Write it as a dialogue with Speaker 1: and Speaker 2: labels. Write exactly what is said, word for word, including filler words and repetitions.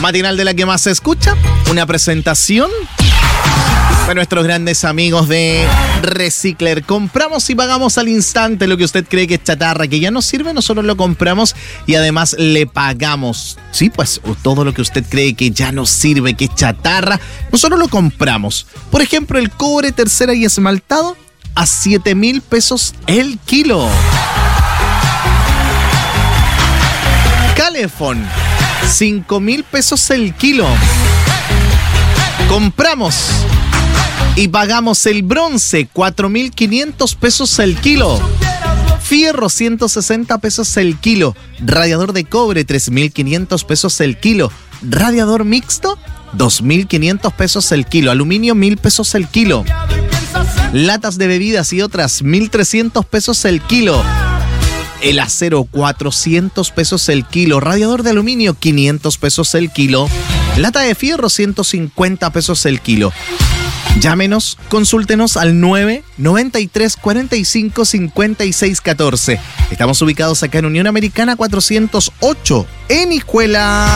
Speaker 1: Matinal de la que más se escucha, una presentación de nuestros grandes amigos de Recicler. Compramos y pagamos al instante lo que usted cree que es chatarra, que ya no sirve, nosotros lo compramos y además le pagamos. Sí, pues todo lo que usted cree que ya no sirve, que es chatarra, nosotros lo compramos. Por ejemplo, el cobre tercera y esmaltado a siete mil pesos el kilo. Calefón, cinco mil pesos el kilo. Compramos y pagamos el bronce, cuatro mil quinientos pesos el kilo. Fierro, ciento sesenta pesos el kilo. Radiador de cobre, tres mil quinientos pesos el kilo. Radiador mixto, dos mil quinientos pesos el kilo. Aluminio, mil pesos el kilo. Latas de bebidas y otras, mil trescientos pesos el kilo. El acero, cuatrocientos pesos el kilo. Radiador de aluminio, quinientos pesos el kilo. Lata de fierro, ciento cincuenta pesos el kilo. Llámenos, consúltenos al nueve noventa y tres cuarenta y cinco cincuenta y seis catorce. Estamos ubicados acá en Unión Americana cuatrocientos ocho, en Hijuela.